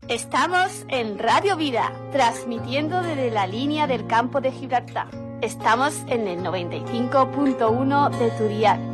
Estamos en Radio Vida, transmitiendo desde la línea del campo de Gibraltar. Estamos en el 95.1 de tu dial.